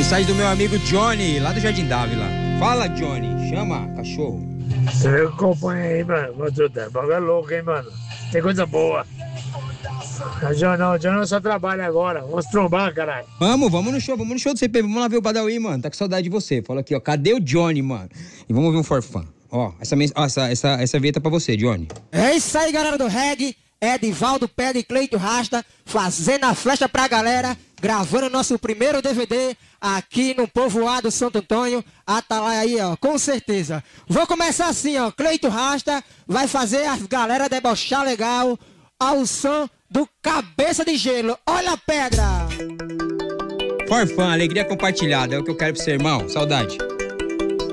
Mensagem do meu amigo Johnny, lá do Jardim Dávila. Fala, Johnny. Chama, cachorro. Você acompanha aí, mano. Quanto tempo? É louco, hein, mano? Tem coisa boa. O John só trabalha agora. Vamos trombar, caralho. Vamos no show do CP. Vamos lá ver o Badawi, mano. Tá com saudade de você. Fala aqui, ó. Cadê o Johnny, mano? E vamos ouvir um forfã. Ó, essa vinheta é pra você, Johnny. É isso aí, galera do reggae. Edivaldo Pé e Cleito Rasta fazendo a flecha pra galera, gravando nosso primeiro DVD aqui no povoado Santo Antônio. Atalaia aí, ó, com certeza. Vou começar assim, ó. Cleito Rasta vai fazer a galera debochar legal ao som do Cabeça de Gelo. Olha a pedra! Forfã, alegria compartilhada. É o que eu quero pro seu irmão. Saudade.